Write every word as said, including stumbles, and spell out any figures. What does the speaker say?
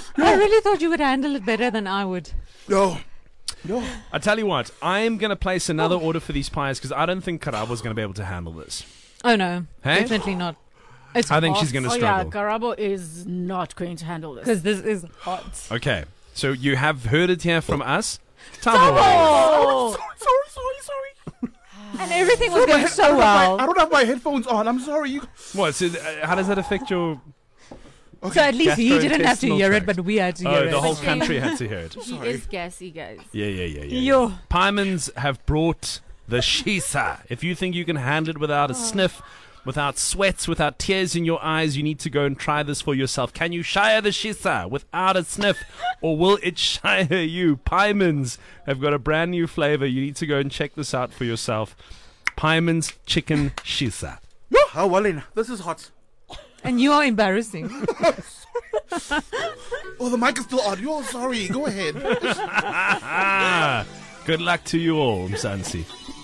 I really thought you would handle it better than I would. No. No. I tell you what, I am going to place another order for these pies because I don't think Karabo's going to be able to handle this. Oh, no. Hey? Definitely not. It's I think hot. she's going to Oh struggle. yeah, Karabo is not going to handle this. Because this is hot. Okay, so you have heard it here from us. Tabo. Oh! Sorry, sorry, sorry, sorry. And everything was going I so don't have my- I well. don't have my headphones on. I'm sorry. You. What? So, uh, how does that affect your? So at least he didn't have to gastrointestinal hear it, tract. but we had to Oh, hear it. the whole But country then- had to hear it. He Sorry. is gassy, guys. Yeah, yeah, yeah, yeah. Yo. yeah. Piemans have brought the shisa. If you think you can handle it without a sniff, without sweats, without tears in your eyes, you need to go and try this for yourself. Can you shire the shisa without a sniff, or will it shire you? Piemans have got a brand new flavor. You need to go and check this out for yourself. Piemans chicken shisa. Oh, well, then. This is hot. And you are embarrassing. Oh, the mic is still on. You're sorry. Go ahead. Good luck to you all, Mzansi.